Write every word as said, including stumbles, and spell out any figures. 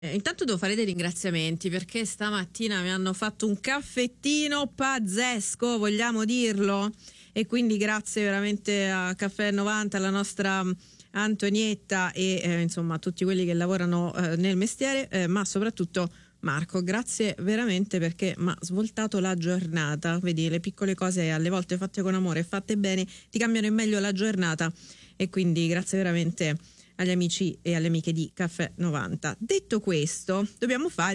Eh, intanto devo fare dei ringraziamenti perché stamattina mi hanno fatto un caffettino pazzesco, vogliamo dirlo? E quindi grazie veramente a Caffè novanta, alla nostra Antonietta e eh, insomma a tutti quelli che lavorano eh, nel mestiere, eh, ma soprattutto Marco, grazie veramente perché mi ha svoltato la giornata. Vedi, le piccole cose alle volte fatte con amore e fatte bene ti cambiano in meglio la giornata, e quindi grazie veramente agli amici e alle amiche di Caffè novanta. Detto questo, dobbiamo fare